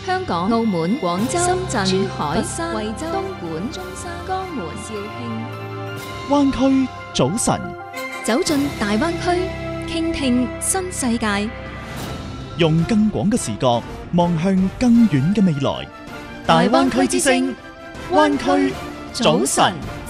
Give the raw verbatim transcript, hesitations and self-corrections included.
香港、澳門、廣州、深圳、珠海、 佛山、 惠州、東莞、中山、江門、肇慶。 灣區早晨， 走進大灣區，傾聽新世界。 用更廣嘅視角望向更遠嘅未來。大灣區之聲，灣區早晨。